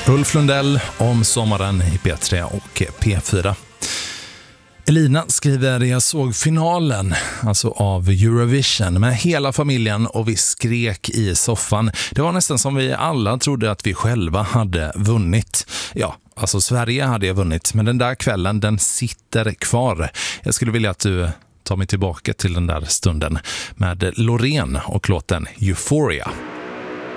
Ulf Lundell om sommaren i P3 och P4. Elina skriver: jag såg finalen, alltså av Eurovision, med hela familjen och vi skrek i soffan. Det var nästan som vi alla trodde att vi själva hade vunnit. Ja, alltså Sverige hade vunnit, men den där kvällen, den sitter kvar. Jag skulle vilja att du tar mig tillbaka till den där stunden med Loreen och låten Euphoria.